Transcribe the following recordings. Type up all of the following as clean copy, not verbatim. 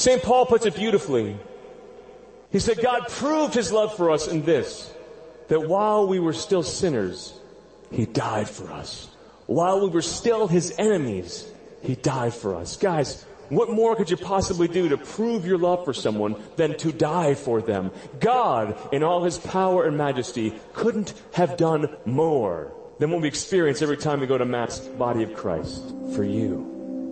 St. Paul puts it beautifully. He said, God proved his love for us in this, that while we were still sinners, he died for us. While we were still his enemies, he died for us. Guys, what more could you possibly do to prove your love for someone than to die for them? God, in all his power and majesty, couldn't have done more than what we experience every time we go to Mass, body of Christ, for you.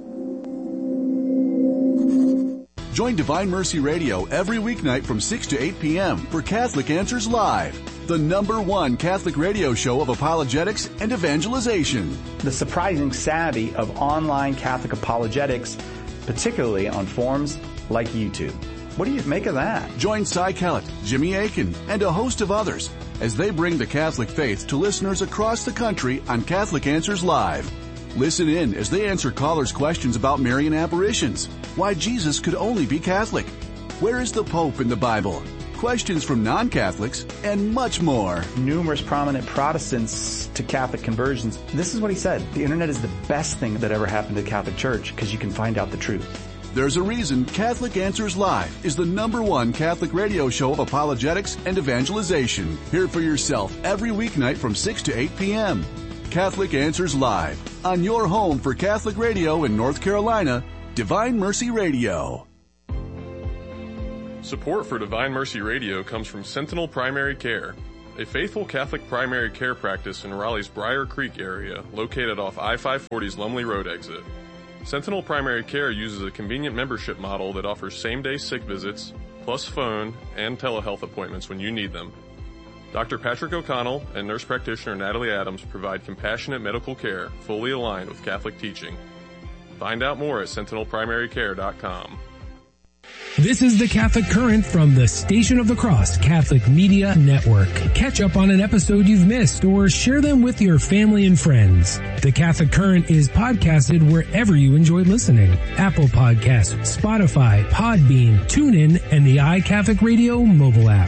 Join Divine Mercy Radio every weeknight from 6 to 8 p.m. for Catholic Answers Live, the #1 Catholic radio show of apologetics and evangelization. The surprising savvy of online Catholic apologetics, particularly on forums like YouTube. What do you make of that? Join Cy Kellett, Jimmy Akin, and a host of others as they bring the Catholic faith to listeners across the country on Catholic Answers Live. Listen in as they answer callers' questions about Marian apparitions, why Jesus could only be Catholic, where is the Pope in the Bible, questions from non-Catholics, and much more. Numerous prominent Protestants to Catholic conversions. This is what he said. The internet is the best thing that ever happened to the Catholic Church because you can find out the truth. There's a reason Catholic Answers Live is the #1 Catholic radio show of apologetics and evangelization. Hear it for yourself every weeknight from 6 to 8 p.m. Catholic Answers Live, on your home for Catholic radio in North Carolina, Divine Mercy Radio. Support for Divine Mercy Radio comes from Sentinel Primary Care, a faithful Catholic primary care practice in Raleigh's Briar Creek area, located off I-540's Lumley Road exit. Sentinel Primary Care uses a convenient membership model that offers same-day sick visits, plus phone and telehealth appointments when you need them. Dr. Patrick O'Connell and nurse practitioner Natalie Adams provide compassionate medical care fully aligned with Catholic teaching. Find out more at sentinelprimarycare.com. This is the Catholic Current from the Station of the Cross Catholic Media Network. Catch up on an episode you've missed or share them with your family and friends. The Catholic Current is podcasted wherever you enjoy listening. Apple Podcasts, Spotify, Podbean, TuneIn, and the iCatholic Radio mobile app.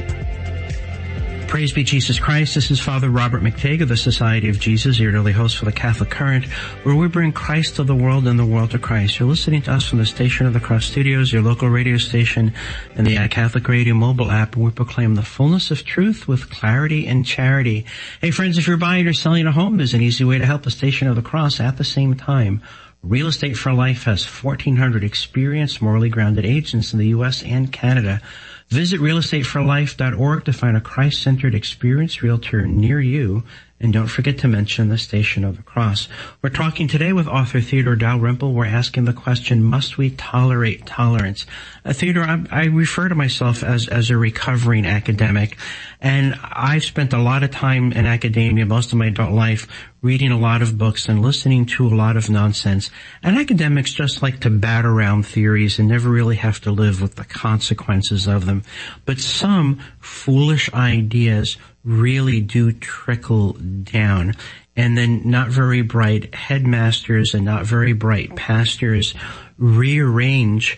Praise be Jesus Christ. This is Father Robert McTague of the Society of Jesus, your daily host for the Catholic Current, where we bring Christ to the world and the world to Christ. You're listening to us from the Station of the Cross Studios, your local radio station, and the iCatholic Radio mobile app, where we proclaim the fullness of truth with clarity and charity. Hey friends, if you're buying or selling a home, there's an easy way to help the Station of the Cross at the same time. Real Estate for Life has 1,400 experienced, morally grounded agents in the U.S. and Canada. Visit realestateforlife.org to find a Christ-centered experienced realtor near you. And don't forget to mention the Station of the Cross. We're talking today with author Theodore Dalrymple. We're asking the question, must we tolerate tolerance? Theodore, I refer to myself as a recovering academic, and I've spent a lot of time in academia, most of my adult life, reading a lot of books and listening to a lot of nonsense. And academics just like to bat around theories and never really have to live with the consequences of them. But some foolish ideas really do trickle down. And then not very bright headmasters and not very bright pastors rearrange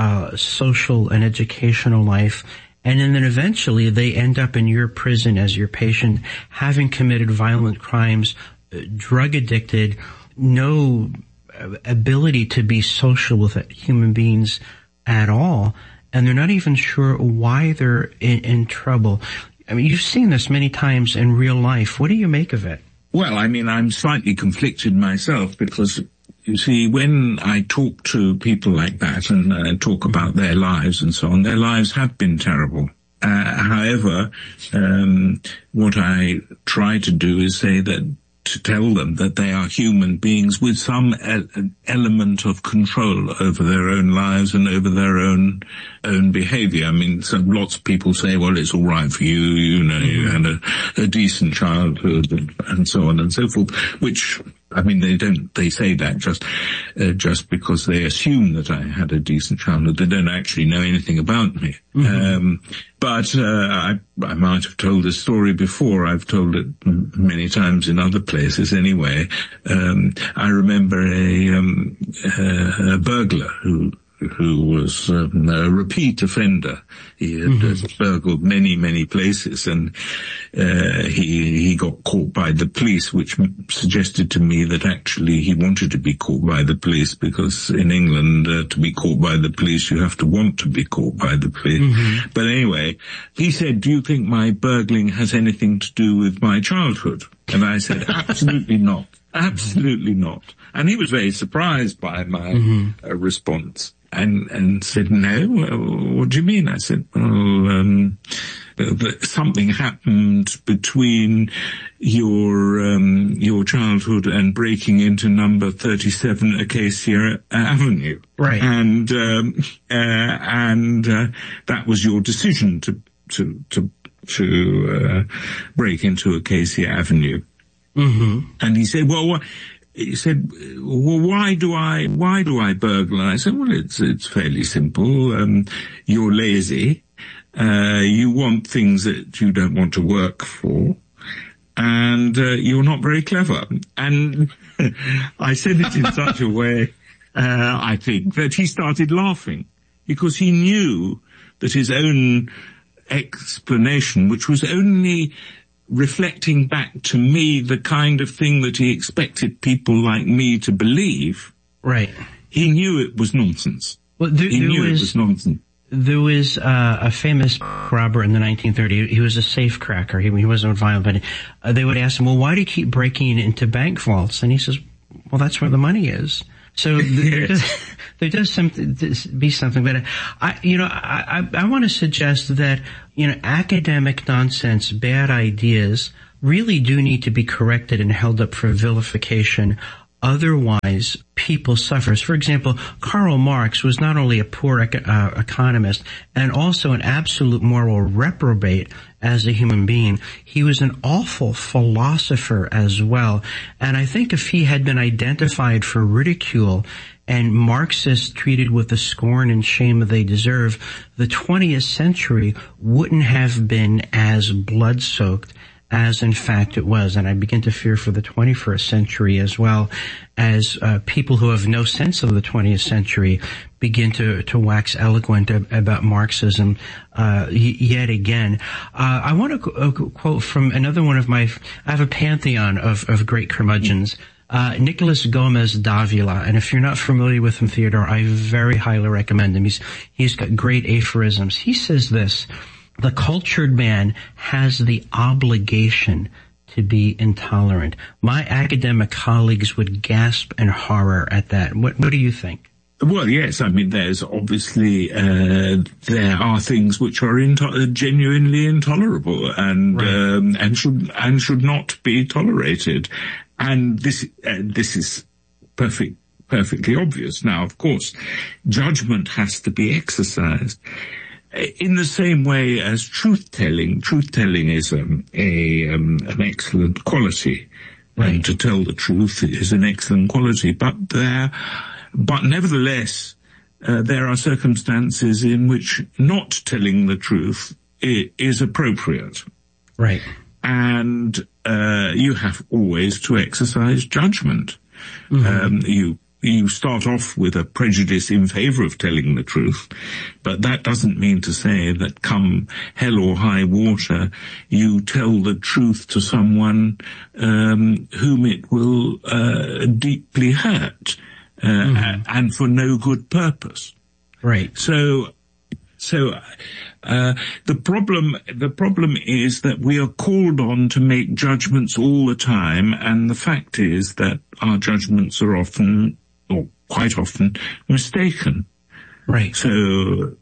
social and educational life. And then eventually they end up in your prison as your patient, having committed violent crimes, drug addicted, no ability to be social with human beings at all. And they're not even sure why they're in trouble. I mean, you've seen this many times in real life. What do you make of it? Well, I mean, I'm slightly conflicted myself because, you see, when I talk to people like that and talk about their lives and so on, their lives have been terrible. However, what I try to do is say that, to tell them that they are human beings with some element of control over their own lives and over their own behavior. I mean, lots of people say, well, it's all right for you, you know, you had a decent childhood and so on and so forth, which, I mean, they say that just because they assume that I had a decent childhood. They don't actually know anything about me. Mm-hmm. But I might have told this story before. I've told it many times in other places anyway. I remember a burglar who who was a repeat offender. He had burgled many places, and he got caught by the police, which suggested to me that actually he wanted to be caught by the police, because in England, to be caught by the police, you have to want to be caught by the police. But anyway, he said, "Do you think my burgling has anything to do with my childhood?" And I said, "Absolutely not. Absolutely not." And he was very surprised by my response, and said, "No, what do you mean?" I said, "Well, something happened between your childhood and breaking into number 37 Acacia Avenue, right? And that was your decision to break into Acacia Avenue." And he said, "Well, why do I burgle?" And I said, "Well, it's fairly simple. You're lazy. You want things that you don't want to work for, and you're not very clever." And I said it in such a way, I think, that he started laughing, because he knew that his own explanation, which was only reflecting back to me the kind of thing that he expected people like me to believe, right? He knew it was nonsense. Well, he knew it was nonsense. There was a famous robber in the 1930s. He was a safecracker. He wasn't violent, but they would ask him, "Well, why do you keep breaking into bank vaults?" And he says, "Well, that's where the money is." So there does be something, but I want to suggest that, academic nonsense, bad ideas really do need to be corrected and held up for vilification. Otherwise, people suffer. For example, Karl Marx was not only a poor economist and also an absolute moral reprobate as a human being, he was an awful philosopher as well. And I think if he had been identified for ridicule and Marxists treated with the scorn and shame that they deserve, the 20th century wouldn't have been as blood-soaked as in fact it was. And I begin to fear for the 21st century as well, as people who have no sense of the 20th century begin to wax eloquent about Marxism yet again. I want to quote from another one of I have a pantheon of great curmudgeons, Nicholas Gomez Davila, and if you're not familiar with him, Theodore, I very highly recommend him. He's got great aphorisms. He says this: "The cultured man has the obligation to be intolerant." My academic colleagues would gasp in horror at that. What do you think? Well, yes. I mean, there's obviously there are things which are genuinely intolerable and right. and should not be tolerated, and this is perfectly obvious. Now, of course, judgment has to be exercised. In the same way as truth-telling is an excellent quality, right. And to tell the truth is an excellent quality. But nevertheless, there are circumstances in which not telling the truth is appropriate, right? And you have always to exercise judgment. You start off with a prejudice in favor of telling the truth, but that doesn't mean to say that come hell or high water, you tell the truth to someone whom it will deeply hurt, and for no good purpose. Right. So the problem is that we are called on to make judgments all the time, and the fact is that our judgments are often, or quite often, mistaken. Right. So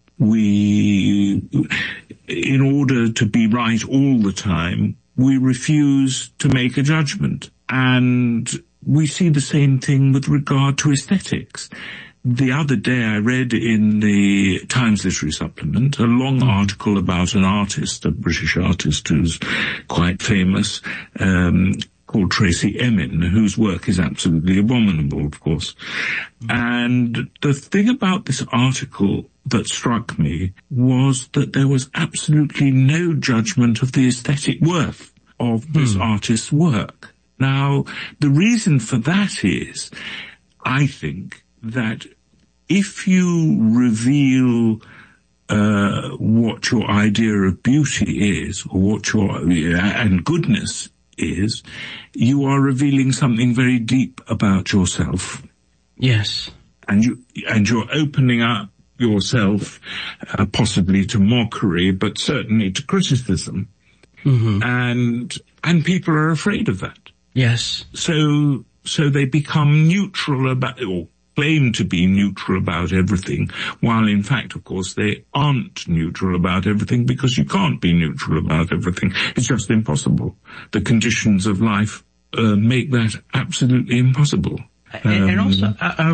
in order to be right all the time, we refuse to make a judgment. And we see the same thing with regard to aesthetics. The other day I read in the Times Literary Supplement a long article about an artist, a British artist who's quite famous, called Tracey Emin, whose work is absolutely abominable, of course. And the thing about this article that struck me was that there was absolutely no judgment of the aesthetic worth of this artist's work. Now, the reason for that is, I think, that if you reveal what your idea of beauty is, or what and goodness is, you are revealing something very deep about yourself. Yes. And you're opening up yourself, possibly to mockery, but certainly to criticism. Mm-hmm. And people are afraid of that. Yes. So they become neutral about, or claim to be neutral about everything, while in fact, of course, they aren't neutral about everything, because you can't be neutral about everything. It's just impossible. The conditions of life make that absolutely impossible. And also,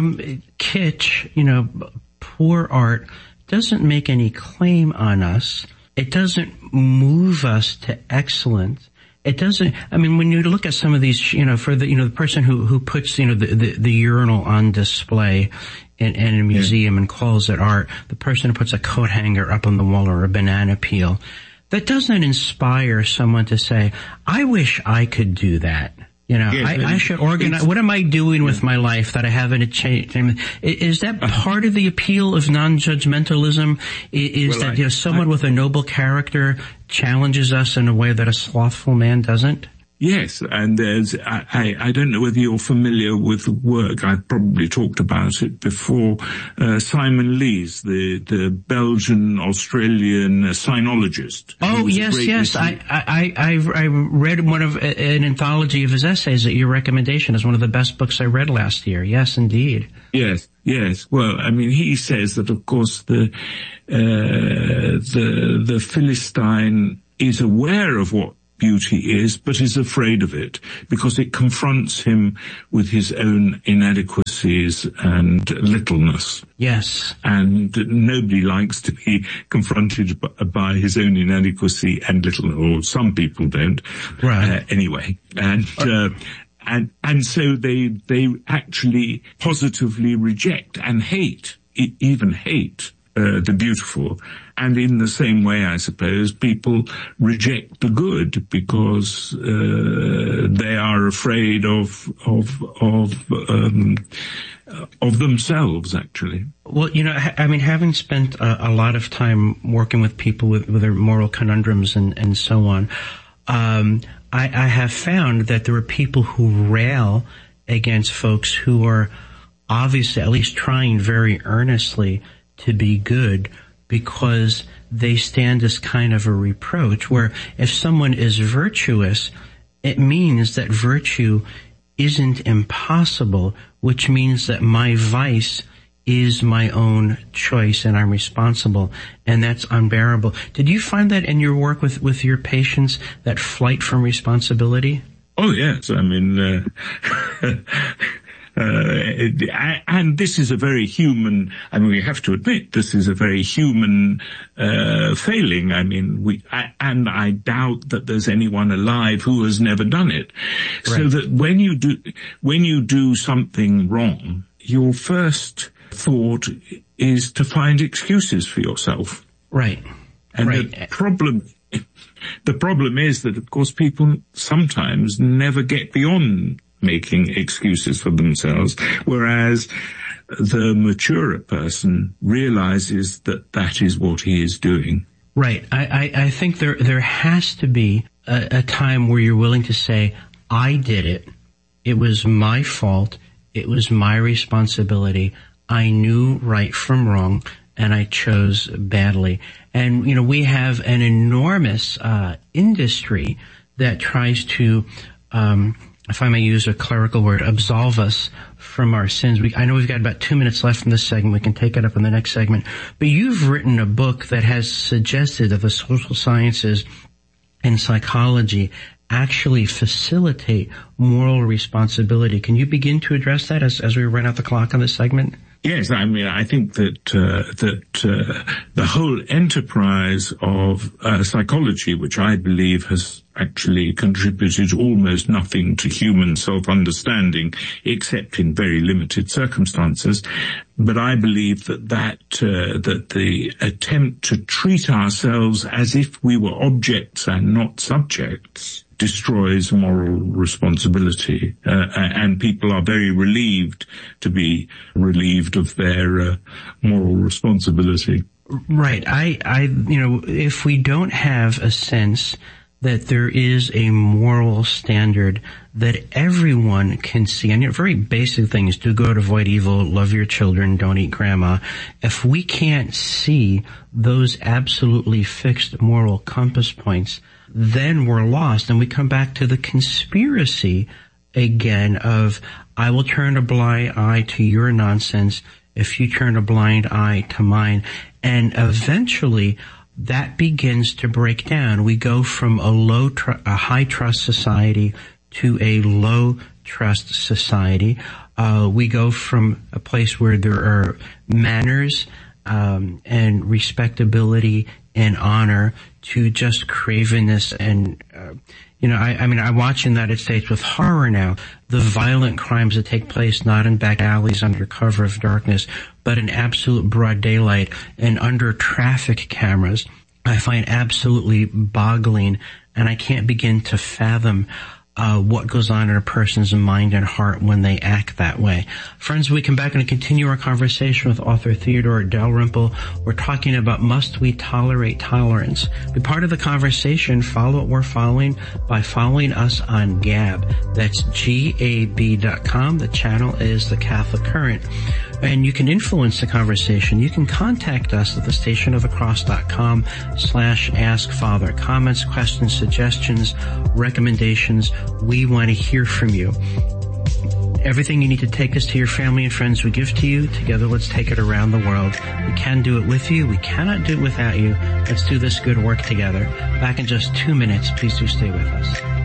kitsch, poor art doesn't make any claim on us. It doesn't move us to excellence. It doesn't, when you look at some of these, for the person who puts, the urinal on display in a museum and calls it art, the person who puts a coat hanger up on the wall or a banana peel, that doesn't inspire someone to say, I wish I could do that. I should organize. What am I doing with my life that I haven't changed? Is that part of the appeal of non-judgmentalism? Is someone with a noble character challenges us in a way that a slothful man doesn't? Yes, and there's, I don't know whether you're familiar with the work, I've probably talked about it before, Simon Lees, the Belgian-Australian sinologist. Oh, yes. I read one of, an anthology of his essays at your recommendation as one of the best books I read last year. Yes, indeed. Yes. Well, he says that, of course, the Philistine is aware of what beauty is, but is afraid of it because it confronts him with his own inadequacies and littleness. Yes. And nobody likes to be confronted by his own inadequacy and littleness, or some people don't. Right. Anyway. And so they actually positively reject and hate, even hate, the beautiful. And in the same way, I suppose, people reject the good because they are afraid of themselves, actually. Well, having spent a lot of time working with people with their moral conundrums and so on, I have found that there are people who rail against folks who are obviously at least trying very earnestly to be good, because they stand as kind of a reproach, where if someone is virtuous, it means that virtue isn't impossible, which means that my vice is my own choice and I'm responsible, and that's unbearable. Did you find that in your work with your patients, that flight from responsibility? Oh, yes. And this is a very human, we have to admit, this is a very human failing. I doubt that there's anyone alive who has never done it. Right. So that when you do something wrong, your first thought is to find excuses for yourself. Right. And right. The problem is that, of course, people sometimes never get beyond making excuses for themselves, whereas the maturer person realizes that that is what he is doing. Right. I think there has to be a time where you're willing to say, I did it. It was my fault. It was my responsibility. I knew right from wrong, and I chose badly. And, we have an enormous industry that tries to, if I may use a clerical word, absolve us from our sins. I know we've got about 2 minutes left in this segment. We can take it up in the next segment. But you've written a book that has suggested that the social sciences and psychology actually facilitate moral responsibility. Can you begin to address that as we run out the clock on this segment? Yes, I think that the whole enterprise of psychology, which I believe has actually contributed almost nothing to human self-understanding, except in very limited circumstances. But I believe that the attempt to treat ourselves as if we were objects and not subjects destroys moral responsibility, and people are very relieved to be relieved of their moral responsibility. Right. If we don't have a sense that there is a moral standard that everyone can see, and very basic things: do good, avoid evil, love your children, don't eat grandma. If we can't see those absolutely fixed moral compass points, then we're lost, and we come back to the conspiracy again of, I will turn a blind eye to your nonsense if you turn a blind eye to mine. And eventually that begins to break down. We go from a high trust society to a low trust society. We go from a place where there are manners and respectability and honor to just cravenness and I watch in the United States with horror now the violent crimes that take place not in back alleys under cover of darkness, but in absolute broad daylight and under traffic cameras. I find absolutely boggling, and I can't begin to fathom what goes on in a person's mind and heart when they act that way. Friends, we come back and continue our conversation with author Theodore Dalrymple. We're talking about, must we tolerate tolerance? Be part of the conversation. Follow what we're following by following us on Gab. That's GAB.com. The channel is The Catholic Current. And you can influence the conversation. You can contact us at thestationofthecross.com/askfather. Comments, questions, suggestions, recommendations. We want to hear from you. Everything you need to take us to your family and friends we give to you. Together, let's take it around the world. We can do it with you. We cannot do it without you. Let's do this good work together. Back in just 2 minutes. Please do stay with us.